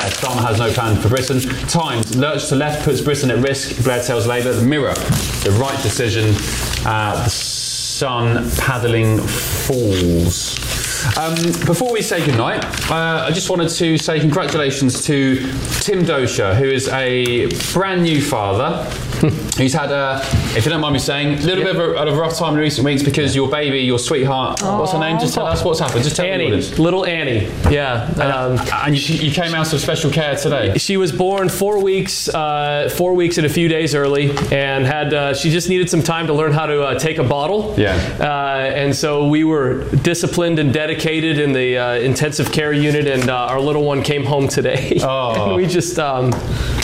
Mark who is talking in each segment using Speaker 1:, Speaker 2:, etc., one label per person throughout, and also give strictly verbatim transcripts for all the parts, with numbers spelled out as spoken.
Speaker 1: Blair. Starmer has no plan for Britain. Times, lurch to left puts Britain at risk. Blair tells Labour. The Mirror, the right decision. Uh, the Sun, paddling falls. Um, before we say goodnight, uh, I just wanted to say congratulations to Tim Dosha, who is a brand new father. He's had, a, if you don't mind me saying, a little yep. bit of a, a rough time in recent weeks because your baby, your sweetheart, Aww. what's her name? Just tell us what's happened. Just tell
Speaker 2: Annie,
Speaker 1: me what
Speaker 2: little Annie. Yeah.
Speaker 1: Um, and you, you came out of special care today.
Speaker 2: She was born four weeks, uh, four weeks and a few days early, and had uh, she just needed some time to learn how to uh, take a bottle.
Speaker 1: Yeah.
Speaker 2: Uh, and so we were disciplined and dedicated in the uh, intensive care unit, and uh, our little one came home today.
Speaker 1: Oh.
Speaker 2: And we just. Um,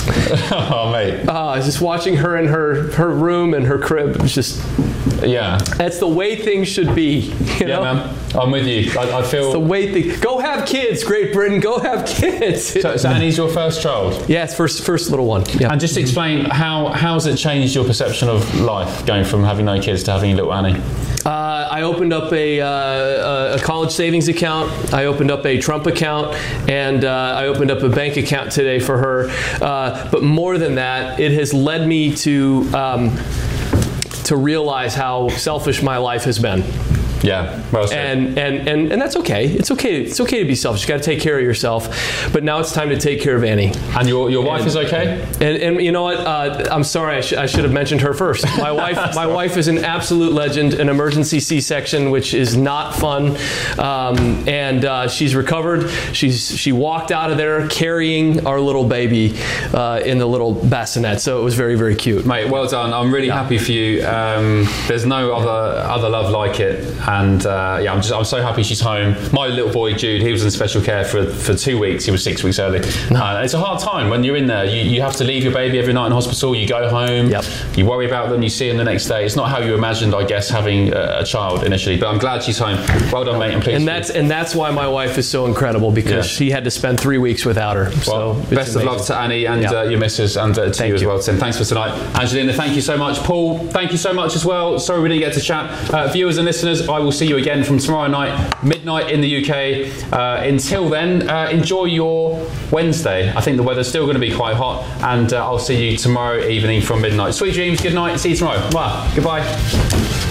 Speaker 1: oh, mate.
Speaker 2: Uh, just watching her in her, her room and her crib. It was just,
Speaker 1: yeah.
Speaker 2: That's the way things should be. You know?
Speaker 1: Yeah, man. I'm with you. I, I feel.
Speaker 2: It's the way things. Go have kids, Great Britain. Go have kids.
Speaker 1: So, so Annie's your first child?
Speaker 2: Yeah, it's first first little one. Yeah.
Speaker 1: And just explain how how's it changed your perception of life going from having no kids to having little Annie?
Speaker 2: Uh, I opened up a, uh, a college savings account. I opened up a Trump account, and uh, I opened up a bank account today for her. Uh, but more than that, it has led me to um, to realize how selfish my life has been.
Speaker 1: Yeah, well said.
Speaker 2: And, and and and that's okay. It's okay. It's okay to be selfish. You got to take care of yourself. But now it's time to take care of Annie.
Speaker 1: And your your wife
Speaker 2: and,
Speaker 1: is okay.
Speaker 2: And and you know what? Uh, I'm sorry. I, sh- I should have mentioned her first. My wife. My wife is an absolute legend. An emergency C-section, which is not fun. Um, and uh, she's recovered. She's she walked out of there carrying our little baby uh, in the little bassinet. So it was very very cute.
Speaker 1: Mate, well done. I'm really yeah. happy for you. Um, there's no other other love like it. And uh, yeah, I'm just I'm so happy she's home. My little boy Jude, he was in special care for for two weeks. He was six weeks early. Uh, it's a hard time when you're in there. You you have to leave your baby every night in hospital. You go home.
Speaker 2: Yep.
Speaker 1: You worry about them. You see them the next day. It's not how you imagined, I guess, having a, a child initially. But I'm glad she's home. Well done, mate. I'm pleased.
Speaker 2: And that's and that's why my wife is so incredible, because yeah. she had to spend three weeks without her.
Speaker 1: Well,
Speaker 2: so
Speaker 1: best
Speaker 2: amazing.
Speaker 1: of luck to Annie and
Speaker 2: yeah.
Speaker 1: uh, your missus, and uh, to
Speaker 2: thank
Speaker 1: you as
Speaker 2: you.
Speaker 1: well, Tim. Thanks for tonight, Angelina. Thank you so much, Paul. Thank you so much as well. Sorry we didn't get to chat. Uh, viewers and listeners, I will see you again from tomorrow night, midnight in the U K. Uh, until then, uh, enjoy your Wednesday. I think the weather's still going to be quite hot, and uh, I'll see you tomorrow evening from midnight. Sweet dreams, good night, see you tomorrow. Bye. Goodbye.